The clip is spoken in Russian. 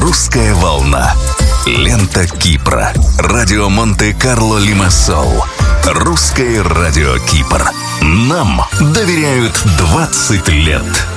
«Русская волна». Лента Кипра. Радио Монте-Карло Лимассол. Русское радио Кипр. Нам доверяют 20 лет.